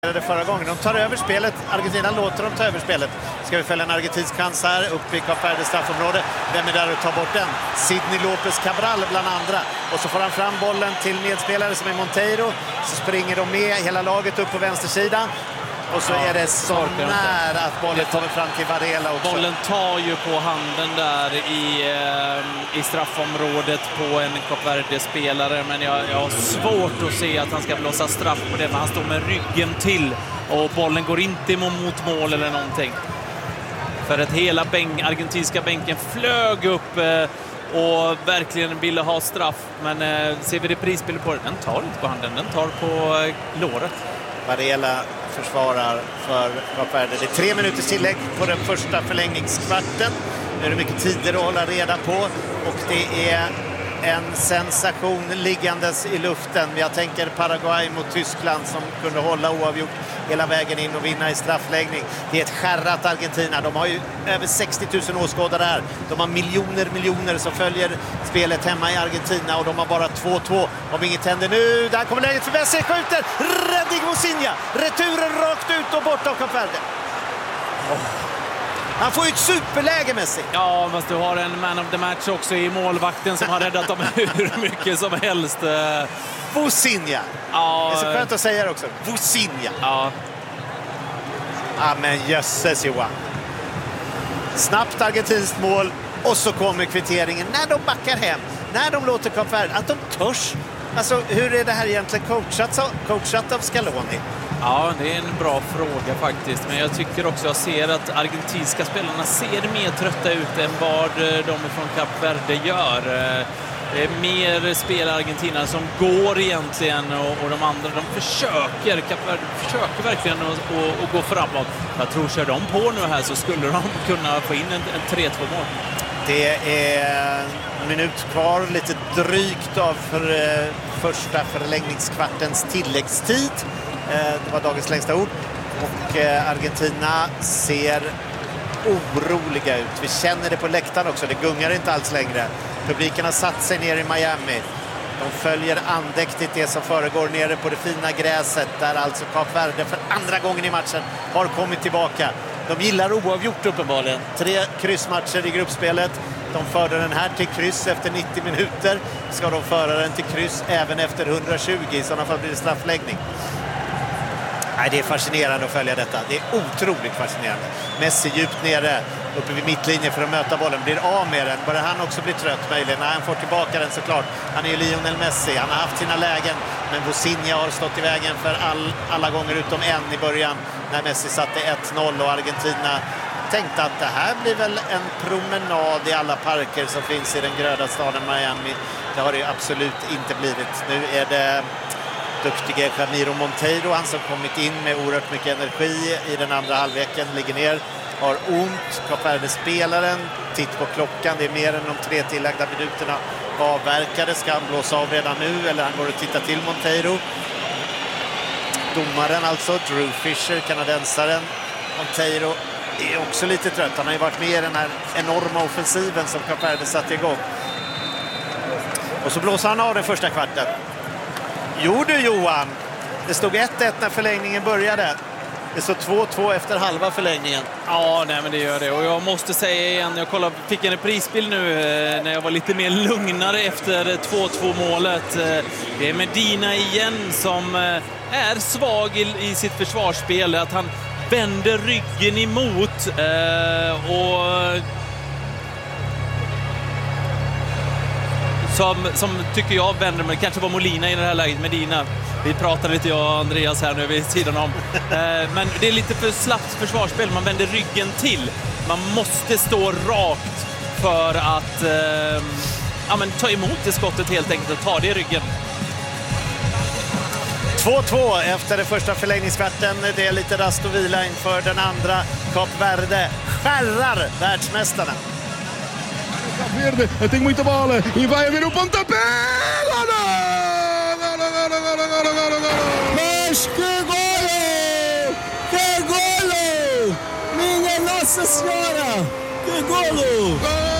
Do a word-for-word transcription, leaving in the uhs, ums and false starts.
Förra gången. De tar över spelet. Argentina låter dem ta över spelet. Ska vi följa en argentinsk chans här upp i Kap Verde straffområde. Vem är där och tar bort den? Sidney Lopez Cabral bland andra. Och så får han fram bollen till medspelare som är Monteiro. Så springer de med hela laget upp på vänstersidan. Och så ja, är det så nära att bollen kommer fram till Varela också. Bollen tar ju på handen där i, eh, i straffområdet på en Kap Verde-spelare. Men jag, jag har svårt att se att han ska blåsa straff på det. För han står med ryggen till och bollen går inte mot mål eller någonting. För att hela bänk, argentinska bänken flög upp eh, och verkligen ville ha straff. Men eh, ser vi reprisbilder på det, den tar inte på handen, den tar på eh, låret. Varela försvarar för Kap Verde. Det är tre minuters tillägg på den första förlängningskvarten. Nu är det mycket tider att hålla reda på. Och det är en sensation liggandes i luften. Jag tänker Paraguay mot Tyskland som kunde hålla oavgjort hela vägen in och vinna i straffläggning. Det är ett skärrat Argentina. De har ju över sextio tusen åskådare här. De har miljoner, miljoner som följer spelet hemma i Argentina. Och de har bara två två. Om inget händer nu. Där kommer läget för Messi. Skjuter. Räddning Mosinha. Returen rakt ut och bort av Kap Verde. Oh. Han får ju ett superläge, Messi. Ja, fast du har en man of the match också i målvakten som har räddat dem hur mycket som helst. Mosinha. Ja. Det är så skönt att säga det också. Mosinha. Ja. Ja, men jösses Johan. Snabbt argentinskt mål och så kommer kvitteringen när de backar hem. När de låter Kap Verde, att de törs. Alltså, hur är det här egentligen coachat, coachat av Scaloni? Ja, det är en bra fråga faktiskt. Men jag tycker också, jag ser att argentinska spelarna ser mer trötta ut än vad de från Kap Verde gör. Det är mer spelare Argentina som går egentligen och, och de andra, de försöker, Kap Verde försöker verkligen att, att, att gå framåt. Jag tror, kör de på nu här så skulle de kunna få in en, en tre två mål. Det är en minut kvar, lite drygt av för, eh, första förlängningskvartens tilläggstid. Eh, det var dagens längsta ord. Och eh, Argentina ser oroliga ut. Vi känner det på läktaren också, det gungar inte alls längre. Publiken har satt sig ner i Miami. De följer andäktigt det som föregår nere på det fina gräset. Där alltså Kap Verde för andra gången i matchen har kommit tillbaka. De gillar oavgjort uppenbarligen. Tre kryssmatcher i gruppspelet. De förde den här till kryss efter nittio minuter. Ska de föra den till kryss även efter hundratjugo? I sådana fall blir det straffläggning. Nej, det är fascinerande att följa detta. Det är otroligt fascinerande. Messi djupt nere uppe vid mittlinjen för att möta bollen. Blir av med den. Börjar han också bli trött möjligen? Nej, han får tillbaka den såklart. Han är ju Lionel Messi. Han har haft sina lägen. Men Mosinha har stått i vägen för all, alla gånger utom en i början. När Messi satte ett noll och Argentina tänkte att det här blir väl en promenad i alla parker som finns i den gröna staden Miami. Det har det ju absolut inte blivit. Nu är det duktiga Ramiro Monteiro, han som kommit in med oerhört mycket energi i den andra halvleken, ligger ner, har ont. Kap Verde-spelaren, titt på klockan, det är mer än de tre tillagda minuterna avverkade. Ska han blåsa av redan nu eller han går och tittar till Monteiro? Domaren alltså, Drew Fisher, kanadensaren. Monteiro är också lite trött. Han har ju varit med i den här enorma offensiven som Kap Verde satte igång. Och så blåser han av den första kvarten. Jo du Johan, det stod ett ett när förlängningen började. Det står två två efter halva förlängningen. Ja, nej, men det gör det. Och jag måste säga igen, jag kollade, fick en reprisbild nu eh, när jag var lite mer lugnare efter två två målet. Eh, det är Medina igen som eh, är svag i, i sitt försvarsspel. Att han vänder ryggen emot eh, och som, som tycker jag vänder, men kanske var Molina i det här läget. Medina, vi pratar lite jag och Andreas här nu vid sidan om. eh, men det är lite för slappt försvarsspel, man vänder ryggen till. Man måste stå rakt för att eh, ja, men ta emot det skottet helt enkelt och ta det i ryggen. två två efter det första förlängningskvarten. Det är lite rast och vila inför den andra. Kap Verde skärrar världsmästarna. Kap Verde, tem muita bola e vai haver o pontapé. Gol! Mas que golo! Que golo! Minha Nossa Senhora! Que golo!